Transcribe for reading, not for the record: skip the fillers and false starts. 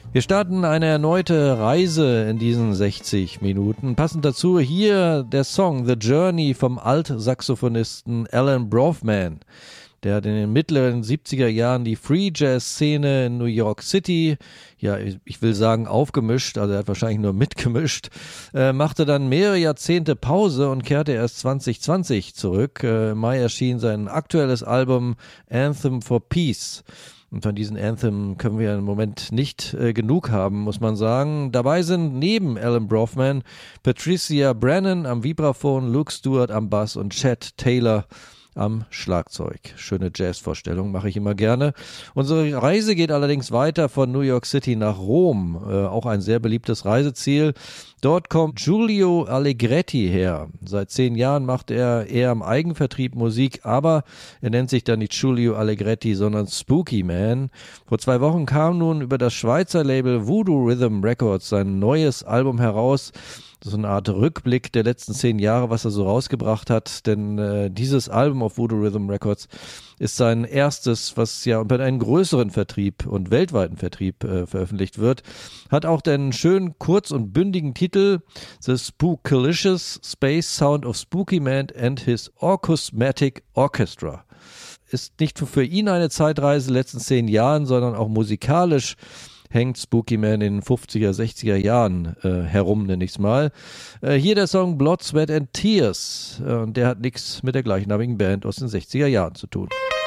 Wir starten eine erneute Reise in diesen 60 Minuten. Passend dazu hier der Song The Journey vom Altsaxophonisten Alan Brofman. Der hat in den mittleren 70er Jahren die Free Jazz Szene in New York City, ja, ich will sagen aufgemischt, also er hat wahrscheinlich nur mitgemischt, machte dann mehrere Jahrzehnte Pause und kehrte erst 2020 zurück. Im Mai erschien sein aktuelles Album Anthem for Peace. Und von diesen Anthem können wir im Moment nicht genug haben, muss man sagen. Dabei sind neben Alan Brofman Patricia Brennan am Vibraphon, Luke Stewart am Bass und Chet Taylor am Schlagzeug. Schöne Jazzvorstellung, mache ich immer gerne. Unsere Reise geht allerdings weiter von New York City nach Rom, auch ein sehr beliebtes Reiseziel. Dort kommt Giulio Allegretti her. Seit 10 Jahren macht er eher im Eigenvertrieb Musik, aber er nennt sich dann nicht Giulio Allegretti, sondern Spooky Man. Vor 2 Wochen kam nun über das Schweizer Label Voodoo Rhythm Records sein neues Album heraus. So eine Art Rückblick der letzten 10 Jahre, was er so rausgebracht hat, denn dieses Album auf Voodoo Rhythm Records ist sein erstes, was ja unter einem größeren Vertrieb und weltweiten Vertrieb veröffentlicht wird, hat auch den schönen, kurz und bündigen Titel The Spookalicious Space Sound of Spooky Man and His Orchusmatic Orchestra. Ist nicht nur für ihn eine Zeitreise in den letzten 10 Jahren, sondern auch musikalisch hängt Spooky Man in den 50er, 60er Jahren herum, nenne ich es mal. Hier der Song Blood, Sweat and Tears. Und der hat nichts mit der gleichnamigen Band aus den 60er Jahren zu tun.